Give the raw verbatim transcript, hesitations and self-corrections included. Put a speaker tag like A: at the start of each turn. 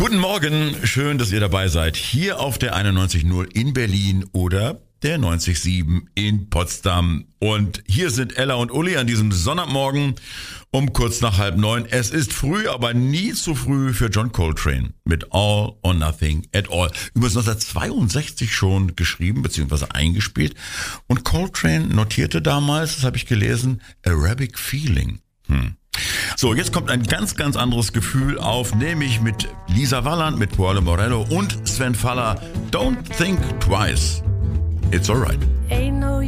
A: Guten Morgen, schön, dass ihr dabei seid. Hier auf der einundneunzig Komma null in Berlin oder der neunzig Komma sieben in Potsdam. Und hier sind Ella und Uli an diesem Sonntagmorgen um kurz nach halb neun. Es ist früh, aber nie zu früh für John Coltrane mit All or Nothing at All. Übrigens neunzehnhundertzweiundsechzig schon geschrieben bzw. eingespielt. Und Coltrane notierte damals, das habe ich gelesen, Arabic Feeling. Hm. So, jetzt kommt ein ganz, ganz anderes Gefühl auf, nämlich mit Lisa Walland, mit Paolo Morello und Sven Faller. Don't think twice. It's alright.